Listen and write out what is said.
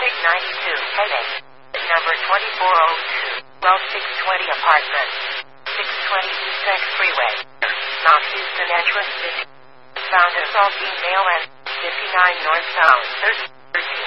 Exotic 92, heading. Number 2402, Well 620 Apartment. 620 East Freeway. South Houston entrance. Found assault email and 59 North South 30.